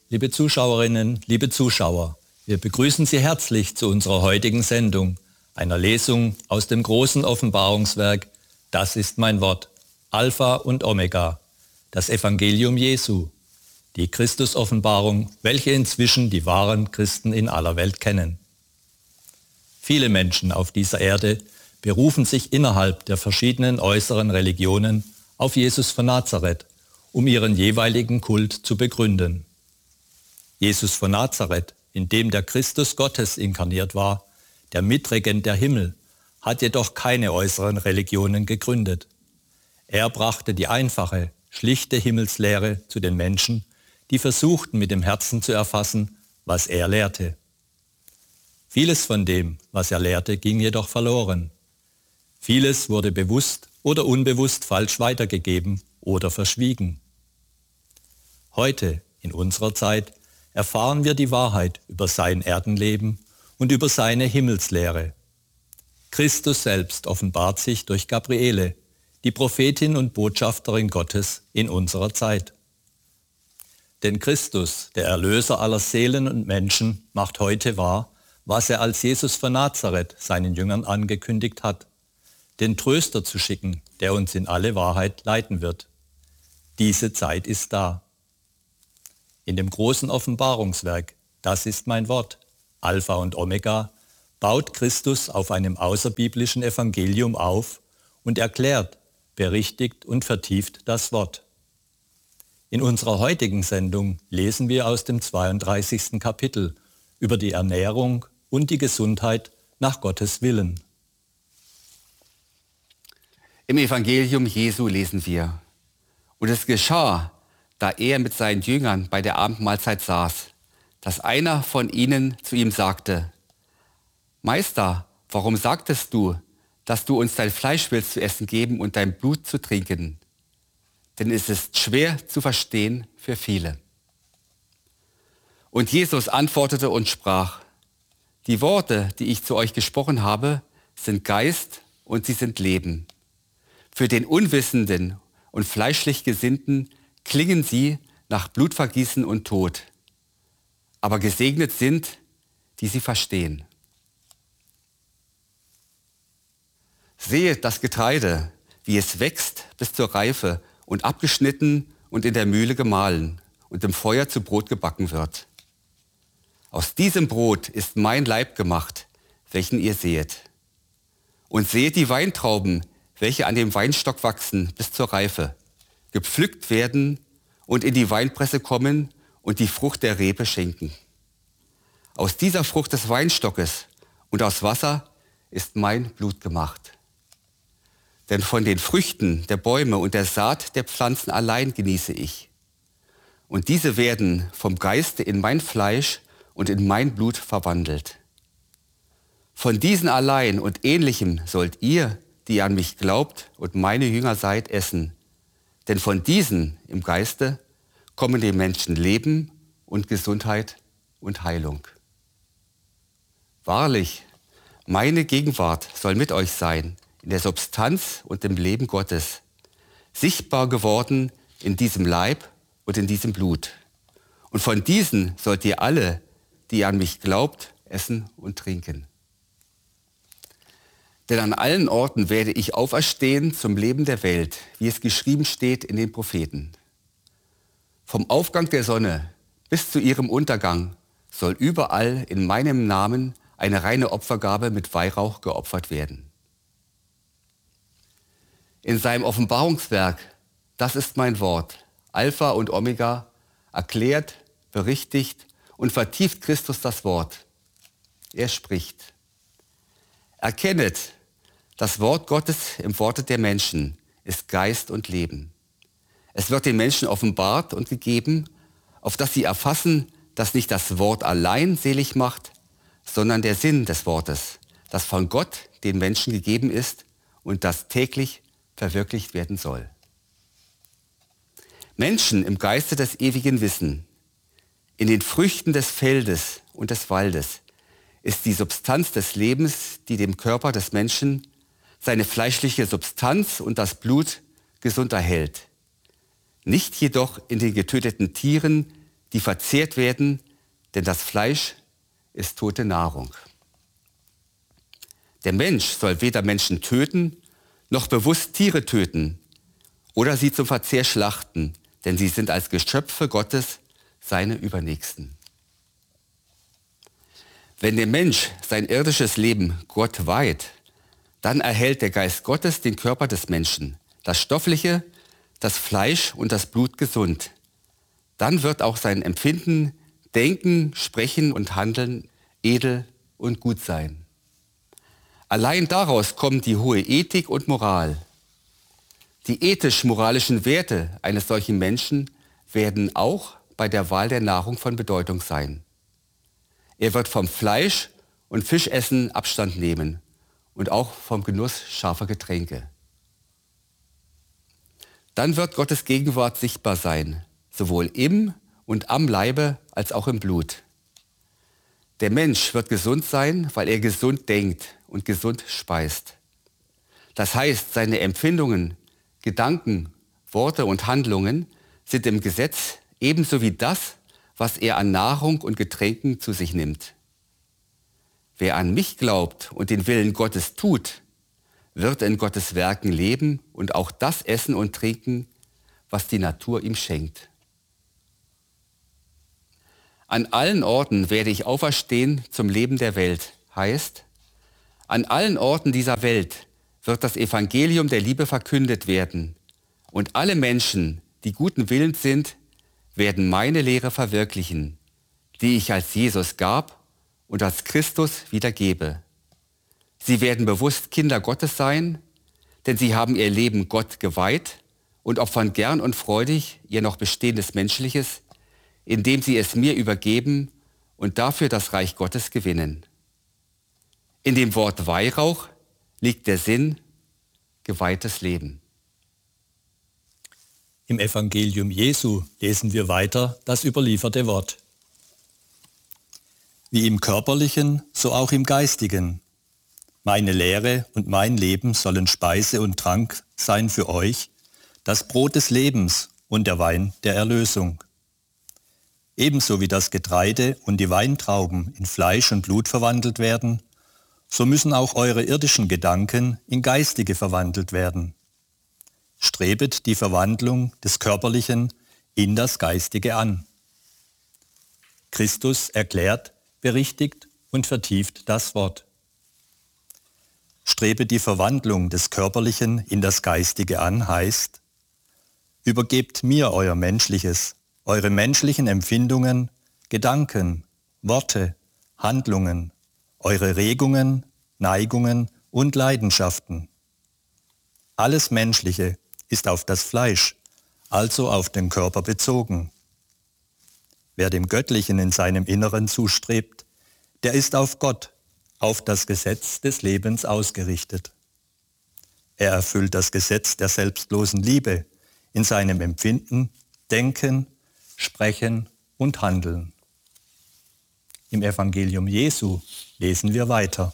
Liebe Zuschauerinnen, liebe Zuschauer, wir begrüßen Sie herzlich zu unserer heutigen Sendung, einer Lesung aus dem großen Offenbarungswerk Das ist mein Wort, Alpha und Omega, das Evangelium Jesu, die Christusoffenbarung, welche inzwischen die wahren Christen in aller Welt kennen. Viele Menschen auf dieser Erde berufen sich innerhalb der verschiedenen äußeren Religionen auf Jesus von Nazareth, um ihren jeweiligen Kult zu begründen. Jesus von Nazareth, in dem der Christus Gottes inkarniert war, der Mitregent der Himmel, hat jedoch keine äußeren Religionen gegründet. Er brachte die einfache, schlichte Himmelslehre zu den Menschen, die versuchten mit dem Herzen zu erfassen, was er lehrte. Vieles von dem, was er lehrte, ging jedoch verloren. Vieles wurde bewusst oder unbewusst falsch weitergegeben oder verschwiegen. Heute, in unserer Zeit, erfahren wir die Wahrheit über sein Erdenleben und über seine Himmelslehre. Christus selbst offenbart sich durch Gabriele, die Prophetin und Botschafterin Gottes in unserer Zeit. Denn Christus, der Erlöser aller Seelen und Menschen, macht heute wahr, was er als Jesus von Nazareth seinen Jüngern angekündigt hat, den Tröster zu schicken, der uns in alle Wahrheit leiten wird. Diese Zeit ist da. In dem großen Offenbarungswerk, das ist mein Wort, Alpha und Omega, baut Christus auf einem außerbiblischen Evangelium auf und erklärt, berichtigt und vertieft das Wort. In unserer heutigen Sendung lesen wir aus dem 32. Kapitel über die Ernährung und die Gesundheit nach Gottes Willen. Im Evangelium Jesu lesen wir: Und es geschah, da er mit seinen Jüngern bei der Abendmahlzeit saß, dass einer von ihnen zu ihm sagte: Meister, warum sagtest du, dass du uns dein Fleisch willst zu essen geben und dein Blut zu trinken? Denn es ist schwer zu verstehen für viele. Und Jesus antwortete und sprach: Die Worte, die ich zu euch gesprochen habe, sind Geist und sie sind Leben. Für den Unwissenden und fleischlich Gesinnten klingen sie nach Blutvergießen und Tod. Aber gesegnet sind, die sie verstehen. Sehet das Getreide, wie es wächst bis zur Reife und abgeschnitten und in der Mühle gemahlen und im Feuer zu Brot gebacken wird. Aus diesem Brot ist mein Leib gemacht, welchen ihr sehet. Und seht die Weintrauben, welche an dem Weinstock wachsen bis zur Reife, gepflückt werden und in die Weinpresse kommen und die Frucht der Rebe schenken. Aus dieser Frucht des Weinstockes und aus Wasser ist mein Blut gemacht. Denn von den Früchten der Bäume und der Saat der Pflanzen allein genieße ich. Und diese werden vom Geiste in mein Fleisch und in mein Blut verwandelt. Von diesen allein und Ähnlichem sollt ihr, die an mich glaubt und meine Jünger seid, essen. Denn von diesen im Geiste kommen den Menschen Leben und Gesundheit und Heilung. Wahrlich, meine Gegenwart soll mit euch sein, in der Substanz und im Leben Gottes, sichtbar geworden in diesem Leib und in diesem Blut. Und von diesen sollt ihr alle, die an mich glaubt, essen und trinken. Denn an allen Orten werde ich auferstehen zum Leben der Welt, wie es geschrieben steht in den Propheten. Vom Aufgang der Sonne bis zu ihrem Untergang soll überall in meinem Namen eine reine Opfergabe mit Weihrauch geopfert werden. In seinem Offenbarungswerk, das ist mein Wort, Alpha und Omega, erklärt, berichtigt und vertieft Christus das Wort. Er spricht: Erkennet, das Wort Gottes im Worte der Menschen ist Geist und Leben. Es wird den Menschen offenbart und gegeben, auf dass sie erfassen, dass nicht das Wort allein selig macht, sondern der Sinn des Wortes, das von Gott den Menschen gegeben ist und das täglich verwirklicht werden soll. Menschen im Geiste des ewigen Wissen, in den Früchten des Feldes und des Waldes, ist die Substanz des Lebens, die dem Körper des Menschen seine fleischliche Substanz und das Blut gesund erhält. Nicht jedoch in den getöteten Tieren, die verzehrt werden, denn das Fleisch ist tote Nahrung. Der Mensch soll weder Menschen töten, noch bewusst Tiere töten oder sie zum Verzehr schlachten, denn sie sind als Geschöpfe Gottes seine Übernächsten. Wenn der Mensch sein irdisches Leben Gott weiht, dann erhält der Geist Gottes den Körper des Menschen, das Stoffliche, das Fleisch und das Blut gesund. Dann wird auch sein Empfinden, Denken, Sprechen und Handeln edel und gut sein. Allein daraus kommt die hohe Ethik und Moral. Die ethisch-moralischen Werte eines solchen Menschen werden auch bei der Wahl der Nahrung von Bedeutung sein. Er wird vom Fleisch- und Fischessen Abstand nehmen und auch vom Genuss scharfer Getränke. Dann wird Gottes Gegenwart sichtbar sein, sowohl im und am Leibe als auch im Blut. Der Mensch wird gesund sein, weil er gesund denkt und gesund speist. Das heißt, seine Empfindungen, Gedanken, Worte und Handlungen sind im Gesetz ebenso wie das, was er an Nahrung und Getränken zu sich nimmt. Wer an mich glaubt und den Willen Gottes tut, wird in Gottes Werken leben und auch das essen und trinken, was die Natur ihm schenkt. An allen Orten werde ich auferstehen zum Leben der Welt, heißt, an allen Orten dieser Welt wird das Evangelium der Liebe verkündet werden und alle Menschen, die guten Willens sind, werden meine Lehre verwirklichen, die ich als Jesus gab und als Christus wieder gebe. Sie werden bewusst Kinder Gottes sein, denn sie haben ihr Leben Gott geweiht und opfern gern und freudig ihr noch bestehendes Menschliches, indem sie es mir übergeben und dafür das Reich Gottes gewinnen. In dem Wort Weihrauch liegt der Sinn, geweihtes Leben. Im Evangelium Jesu lesen wir weiter das überlieferte Wort. Wie im Körperlichen, so auch im Geistigen. Meine Lehre und mein Leben sollen Speise und Trank sein für euch, das Brot des Lebens und der Wein der Erlösung. Ebenso wie das Getreide und die Weintrauben in Fleisch und Blut verwandelt werden, so müssen auch eure irdischen Gedanken in geistige verwandelt werden. Strebet die Verwandlung des Körperlichen in das Geistige an. Christus erklärt, berichtigt und vertieft das Wort. Strebet die Verwandlung des Körperlichen in das Geistige an heißt, übergebt mir euer Menschliches, eure menschlichen Empfindungen, Gedanken, Worte, Handlungen, eure Regungen, Neigungen und Leidenschaften. Alles Menschliche ist auf das Fleisch, also auf den Körper bezogen. Wer dem Göttlichen in seinem Inneren zustrebt, der ist auf Gott, auf das Gesetz des Lebens ausgerichtet. Er erfüllt das Gesetz der selbstlosen Liebe in seinem Empfinden, Denken, Sprechen und Handeln. Im Evangelium Jesu lesen wir weiter.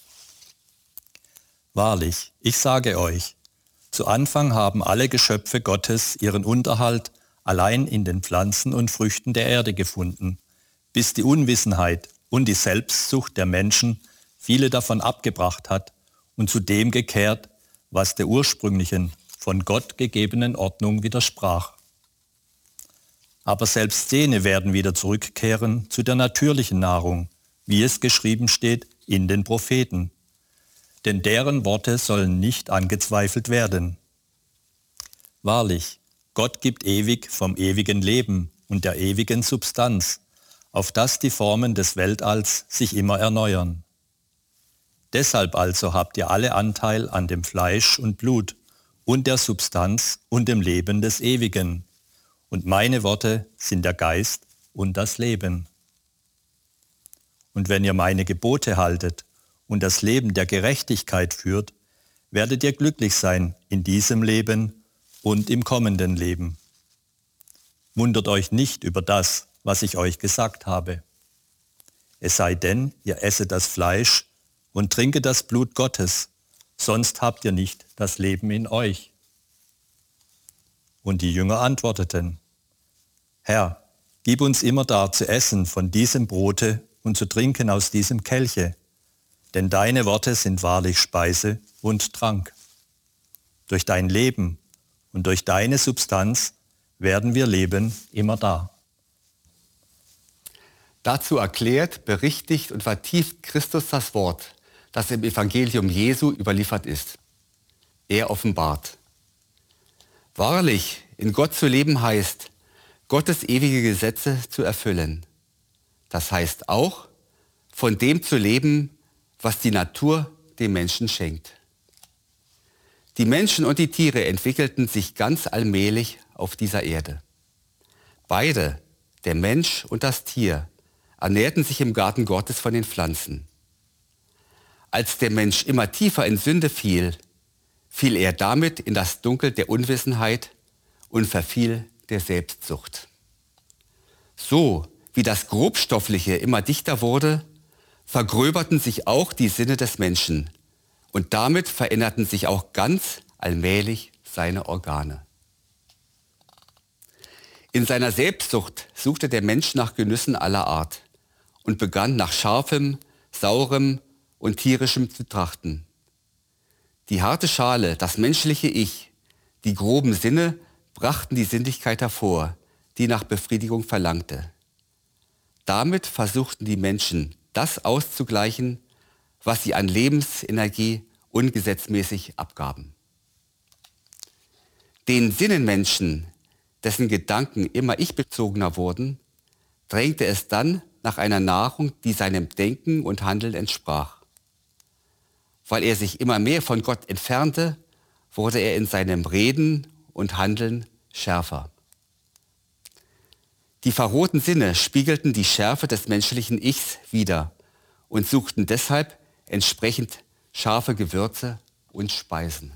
Wahrlich, ich sage euch, zu Anfang haben alle Geschöpfe Gottes ihren Unterhalt allein in den Pflanzen und Früchten der Erde gefunden, bis die Unwissenheit und die Selbstsucht der Menschen viele davon abgebracht hat und zu dem gekehrt, was der ursprünglichen, von Gott gegebenen Ordnung widersprach. Aber selbst jene werden wieder zurückkehren zu der natürlichen Nahrung, wie es geschrieben steht in den Propheten. Denn deren Worte sollen nicht angezweifelt werden. Wahrlich, Gott gibt ewig vom ewigen Leben und der ewigen Substanz, auf das die Formen des Weltalls sich immer erneuern. Deshalb also habt ihr alle Anteil an dem Fleisch und Blut und der Substanz und dem Leben des Ewigen. Und meine Worte sind der Geist und das Leben. Und wenn ihr meine Gebote haltet und das Leben der Gerechtigkeit führt, werdet ihr glücklich sein in diesem Leben und im kommenden Leben. Wundert euch nicht über das, was ich euch gesagt habe. Es sei denn, ihr esset das Fleisch und trinket das Blut Gottes, sonst habt ihr nicht das Leben in euch. Und die Jünger antworteten, Herr, Gib uns immerdar zu essen von diesem Brote und zu trinken aus diesem Kelche, denn deine Worte sind wahrlich Speise und Trank. Durch dein Leben und durch deine Substanz werden wir leben immerdar. Dazu erklärt, berichtigt und vertieft Christus das Wort, das im Evangelium Jesu überliefert ist. Er offenbart. Wahrlich, in Gott zu leben heißt, Gottes ewige Gesetze zu erfüllen. Das heißt auch, von dem zu leben, was die Natur dem Menschen schenkt. Die Menschen und die Tiere entwickelten sich ganz allmählich auf dieser Erde. Beide, der Mensch und das Tier, ernährten sich im Garten Gottes von den Pflanzen. Als der Mensch immer tiefer in Sünde fiel, fiel er damit in das Dunkel der Unwissenheit und verfiel der Selbstsucht. So wie das Grobstoffliche immer dichter wurde, vergröberten sich auch die Sinne des Menschen und damit veränderten sich auch ganz allmählich seine Organe. In seiner Selbstsucht suchte der Mensch nach Genüssen aller Art und begann nach Scharfem, Saurem und Tierischem zu trachten. Die harte Schale, das menschliche Ich, die groben Sinne brachten die Sinnlichkeit hervor, die nach Befriedigung verlangte. Damit versuchten die Menschen, das auszugleichen, was sie an Lebensenergie ungesetzmäßig abgaben. Den Sinnenmenschen, dessen Gedanken immer ich-bezogener wurden, drängte es dann nach einer Nahrung, die seinem Denken und Handeln entsprach. Weil er sich immer mehr von Gott entfernte, wurde er in seinem Reden und Handeln schärfer. Die verrohten Sinne spiegelten die Schärfe des menschlichen Ichs wider und suchten deshalb entsprechend scharfe Gewürze und Speisen.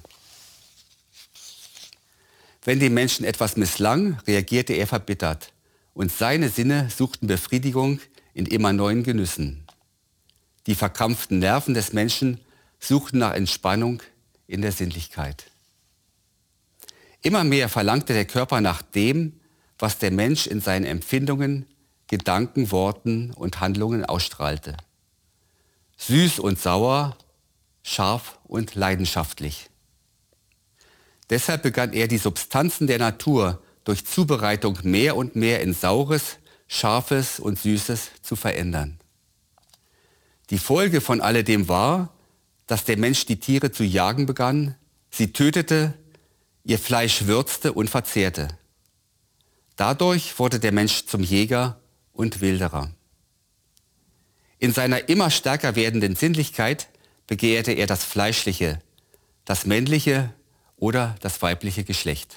Wenn dem Menschen etwas misslang, reagierte er verbittert und seine Sinne suchten Befriedigung in immer neuen Genüssen. Die verkrampften Nerven des Menschen suchten nach Entspannung in der Sinnlichkeit. Immer mehr verlangte der Körper nach dem, was der Mensch in seinen Empfindungen, Gedanken, Worten und Handlungen ausstrahlte. Süß und sauer, scharf und leidenschaftlich. Deshalb begann er, die Substanzen der Natur durch Zubereitung mehr und mehr in Saures, Scharfes und Süßes zu verändern. Die Folge von alledem war, dass der Mensch die Tiere zu jagen begann, sie tötete, ihr Fleisch würzte und verzehrte. Dadurch wurde der Mensch zum Jäger und Wilderer. In seiner immer stärker werdenden Sinnlichkeit begehrte er das Fleischliche, das männliche oder das weibliche Geschlecht.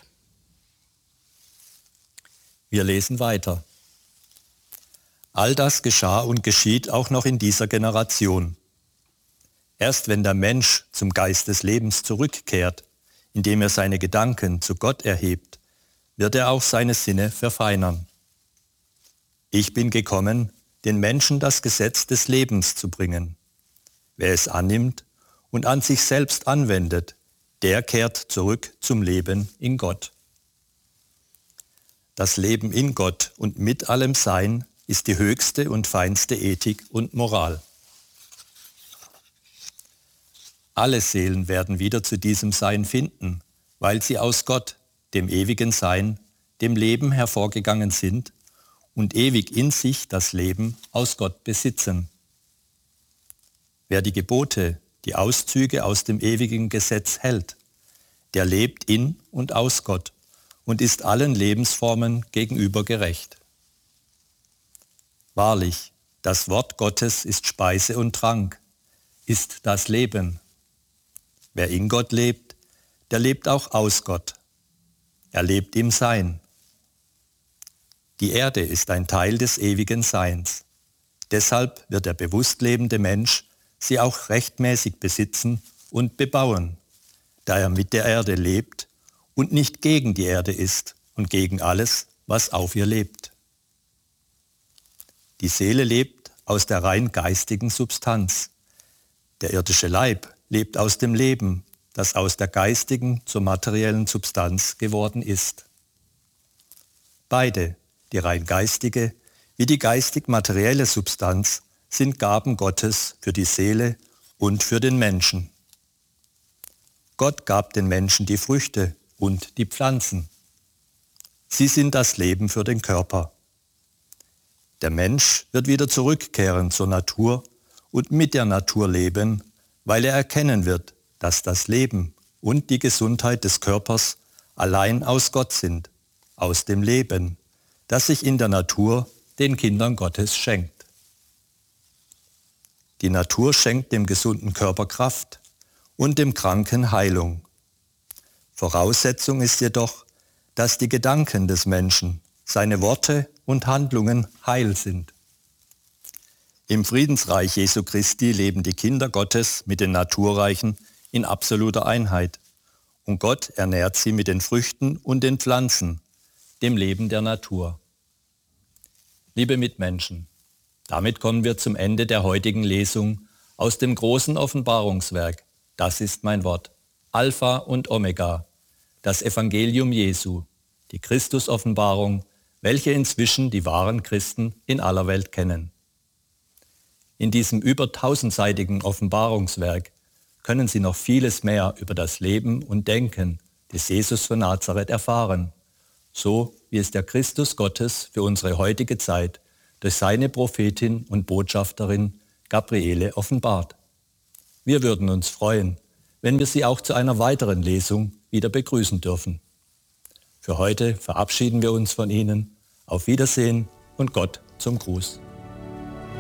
Wir lesen weiter. All das geschah und geschieht auch noch in dieser Generation. Erst wenn der Mensch zum Geist des Lebens zurückkehrt, indem er seine Gedanken zu Gott erhebt, wird er auch seine Sinne verfeinern. Ich bin gekommen, den Menschen das Gesetz des Lebens zu bringen. Wer es annimmt und an sich selbst anwendet, der kehrt zurück zum Leben in Gott. Das Leben in Gott und mit allem Sein ist die höchste und feinste Ethik und Moral. Alle Seelen werden wieder zu diesem Sein finden, weil sie aus Gott, dem ewigen Sein, dem Leben hervorgegangen sind und ewig in sich das Leben aus Gott besitzen. Wer die Gebote, die Auszüge aus dem ewigen Gesetz hält, der lebt in und aus Gott und ist allen Lebensformen gegenüber gerecht. Wahrlich, das Wort Gottes ist Speise und Trank, ist das Leben. Wer in Gott lebt, der lebt auch aus Gott. Er lebt im Sein. Die Erde ist ein Teil des ewigen Seins. Deshalb wird der bewusst lebende Mensch sie auch rechtmäßig besitzen und bebauen, da er mit der Erde lebt und nicht gegen die Erde ist und gegen alles, was auf ihr lebt. Die Seele lebt aus der rein geistigen Substanz. Der irdische Leib lebt aus dem Leben, das aus der geistigen zur materiellen Substanz geworden ist. Beide, die rein geistige wie die geistig-materielle Substanz sind Gaben Gottes für die Seele und für den Menschen. Gott gab den Menschen die Früchte und die Pflanzen. Sie sind das Leben für den Körper. Der Mensch wird wieder zurückkehren zur Natur und mit der Natur leben, weil er erkennen wird, dass das Leben und die Gesundheit des Körpers allein aus Gott sind, aus dem Leben, das sich in der Natur den Kindern Gottes schenkt. Die Natur schenkt dem gesunden Körper Kraft und dem Kranken Heilung. Voraussetzung ist jedoch, dass die Gedanken des Menschen, seine Worte und Handlungen heil sind. Im Friedensreich Jesu Christi leben die Kinder Gottes mit den Naturreichen in absoluter Einheit und Gott ernährt sie mit den Früchten und den Pflanzen, dem Leben der Natur. Liebe Mitmenschen, damit kommen wir zum Ende der heutigen Lesung aus dem großen Offenbarungswerk. Das ist mein Wort, Alpha und Omega, das Evangelium Jesu, die Christus-Offenbarung, welche inzwischen die wahren Christen in aller Welt kennen. In diesem über 1000-seitigen Offenbarungswerk können Sie noch vieles mehr über das Leben und Denken des Jesus von Nazareth erfahren, so wie es der Christus Gottes für unsere heutige Zeit durch seine Prophetin und Botschafterin Gabriele offenbart. Wir würden uns freuen, wenn wir Sie auch zu einer weiteren Lesung wieder begrüßen dürfen. Für heute verabschieden wir uns von Ihnen. Auf Wiedersehen und Gott zum Gruß.